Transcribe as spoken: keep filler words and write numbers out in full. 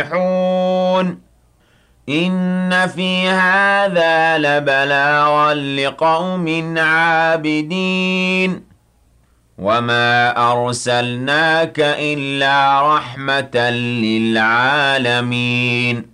يفلحون إن في هذا لبلاغا لقوم عابدين وما أرسلناك إلا رحمة للعالمين